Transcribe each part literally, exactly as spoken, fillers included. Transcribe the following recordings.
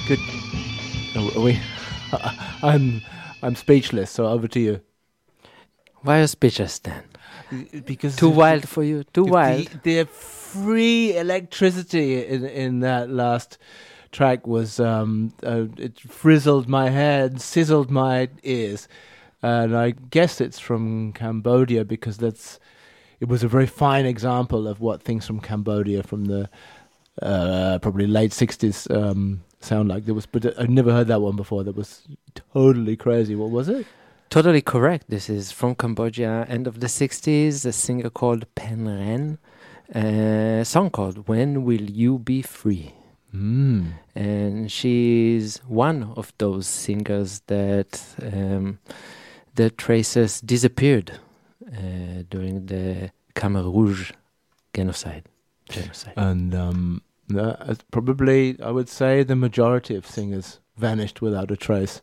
Good. Oh, are we? I'm I'm speechless. So over to you. Why are you speechless then? Because Too wild for you. Too wild. The, the free electricity in in that last track was um, uh, it frizzled my head, sizzled my ears, and I guess it's from Cambodia because that's it was a very fine example of what things from Cambodia from the uh, probably late sixties um, sound like. There was, but I'd never heard that one before. That was totally crazy. What was it? Totally correct. This is from Cambodia, end of the sixties, a singer called Pen Ren, a song called When Will You Be Free? Mm. And she's one of those singers that um, the tracers disappeared uh, during the Khmer Rouge genocide. genocide. And um, uh, probably, I would say, the majority of singers vanished without a trace.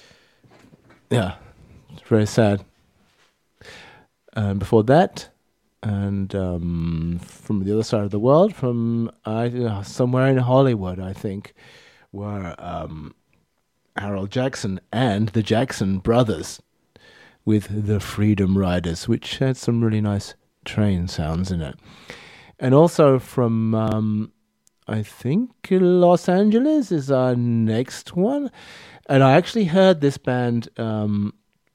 Yeah. Very sad. And before that, and um, from the other side of the world, from uh, somewhere in Hollywood, I think, were um, Harold Jackson and the Jackson Brothers with the Freedom Riders, which had some really nice train sounds in it. And also from, um, I think, Los Angeles is our next one. And I actually heard this band... Um,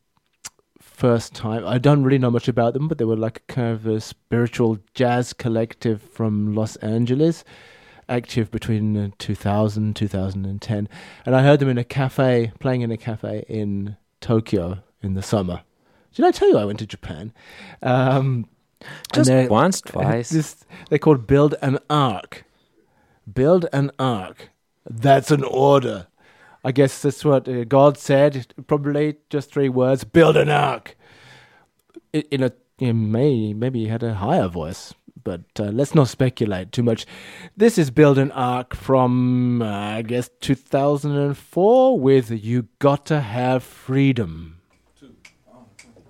first time. I don't really know much about them, but they were like a kind of a spiritual jazz collective from Los Angeles, active between uh, two thousand, two thousand ten. And I heard them in a cafe, playing in a cafe in Tokyo in the summer. Did I tell you I went to Japan? Um, Just once, twice. This, they're called Build an Ark. Build an Ark. That's an order. I guess that's what uh, God said. Probably just three words: build an ark. In, in a, you know, may maybe he had a higher voice, but uh, let's not speculate too much. This is Build an Ark from uh, I guess two thousand four with "You Gotta Have Freedom."